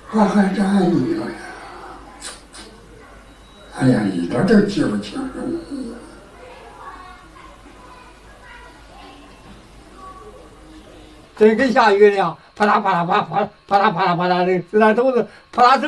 花海战役了呀！哎呀，一点都记不清楚。 这跟下雨一样，啪啦啪啦啪啦啪啦啪啦啪啦的，那都是啪啦声。